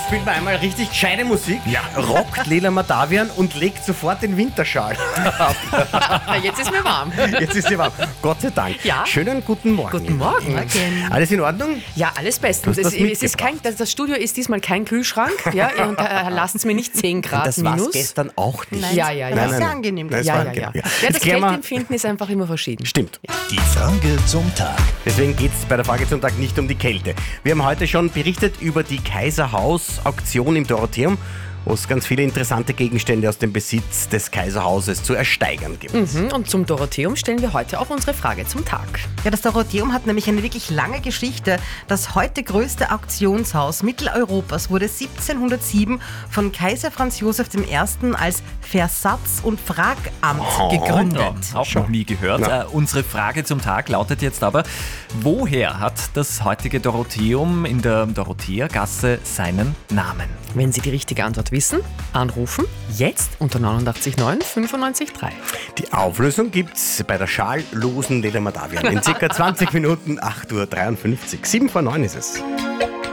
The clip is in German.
spielt man einmal richtig gescheite Musik, Ja. rockt Lela Madavian und legt sofort den Winterschal ab. Jetzt ist mir warm. Jetzt ist sie warm. Gott sei Dank. Ja. Schönen guten Morgen. Guten Morgen. Alles in Ordnung? Ja, alles bestens. Du hast was Das Studio ist diesmal kein Kühlschrank. Ja, und lassen Sie mir nicht 10 Grad Das war es minus. gestern auch nicht. Nein. Ja. Nein, Sehr nein. angenehm. Nein, es Ja, war ja, ja. angenehm, Ja, Jetzt das klären wir- Kälteempfinden ist einfach immer verschieden. Stimmt. Die Frage zum Tag. Deswegen geht es bei der Frage zum Tag nicht um die Kälte. Wir haben heute schon berichtet über die Kaiserhaus-Auktion im Dorotheum, wo es ganz viele interessante Gegenstände aus dem Besitz des Kaiserhauses zu ersteigern gibt. Und zum Dorotheum stellen wir heute auch unsere Frage zum Tag. Ja, das Dorotheum hat nämlich eine wirklich lange Geschichte. Das heute größte Auktionshaus Mitteleuropas wurde 1707 von Kaiser Franz Josef I. als Versatz- und Fragamt gegründet. Ja, auch noch nie gehört. Ja. Unsere Frage zum Tag lautet jetzt aber, woher hat das heutige Dorotheum in der Dorotheergasse seinen Namen? Wenn Sie die richtige Antwort wissen, anrufen jetzt unter 89.9 95.3. Die Auflösung gibt's bei der schallosen Lela Madavian in ca. 20 Minuten, 8.53 Uhr. 7 vor 9 ist es.